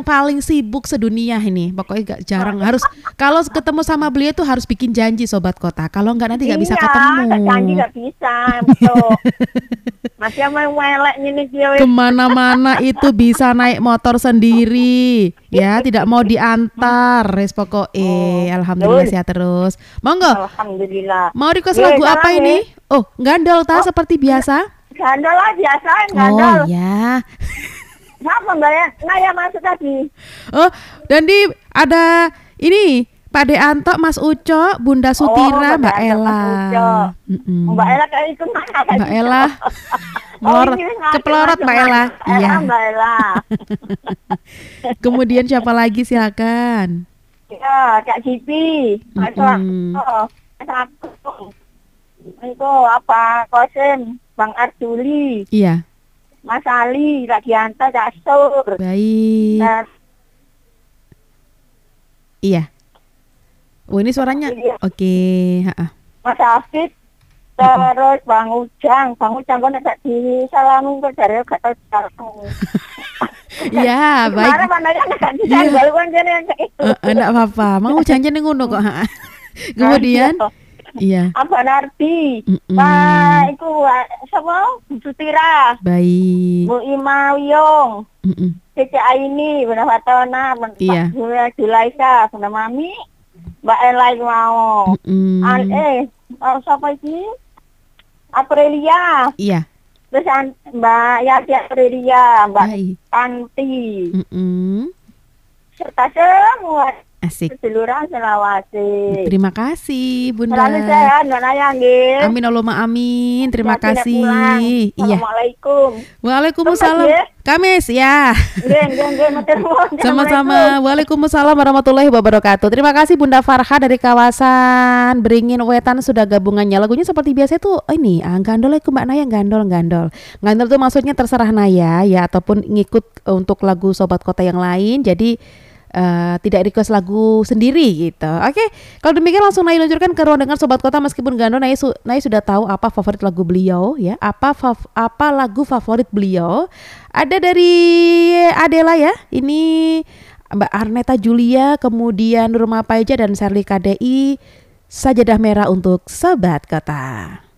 paling sibuk sedunia ini. Pokoknya gak jarang harus kalau ketemu sama beliau tuh harus bikin janji Sobat Kota. Kalau enggak nanti gak bisa ketemu. Iya, janji gak bisa. Betul. Masih mau melek ini dia. Kemana-mana itu bisa naik motor sendiri. Ya, tidak mau diantar. Res pokoknya. Alhamdulillah sehat terus. Monggo. Alhamdulillah. Mau request lagu apa ini? Oh, gandol ta seperti biasa? Gandol lah biasa, gandol. Oh ya. Siapa Mbak ya? Naya masuk tadi. Oh, dan ada ini Pak De Anto, Mas Uco, Bunda Sutira, Mbak Ella. Mbak Ella kayak itu mana? Mbak Ella. Kepelorot Mbak Ella. Iya. Mbak Ella. Kemudian siapa lagi silakan? Ya, Kak Cipi. Itu apa? Kosen, Bang Arduli. Iya. Mas Ali, Radianta, Casur. Baik. Iya. Oh ini suaranya. Oke. Mas Afid, terus Bang Ujang kan tak disalamin kok dari gak tahu disalamin. Iya, baik. Kemarin mananya gak disalamin yang itu. Enggak apa-apa. Mau janjian ngono kok. Kemudian iya. Abang Nardi. Pak itu siapa? Sutira. Baik. Bu Ima Wiyong. Cece Aini, Bunda Fatona, Iya. Mbak Julaisa, Bunda Mami, Mbak Ella mau. Siapa ini? Aprilia. Iya. Terus Mbak Yati Aprilia, Mbak Tanti. Serta semua. Asik. Seduluran Selawasi. Terima kasih Bunda. Selalu sehat, Mbak Naya nggih. Amin Allahumma amin. Terima kasih. Iya. Assalamualaikum. Waalaikumsalam. Kamis ya. Sama-sama. Waalaikumsalam warahmatullahi wabarakatuh. Terima kasih Bunda Farha dari kawasan Beringin Wetan sudah gabungannya. Lagunya seperti biasa tuh ini gandol Mbak Naya gandol. Gandol tuh maksudnya terserah Naya ya ataupun ngikut untuk lagu Sobat Kota yang lain. Jadi tidak request lagu sendiri gitu. Oke, kalau demikian langsung Naya luncurkan ke ruang dengar Sobat Kota. Meskipun gandol Naya sudah tahu apa favorit lagu beliau ya, apa lagu favorit beliau. Ada dari Adela ya, ini Mbak Arneta Julia, kemudian Nurma Paija dan Sherly KDI. Sajadah merah untuk Sobat Kota.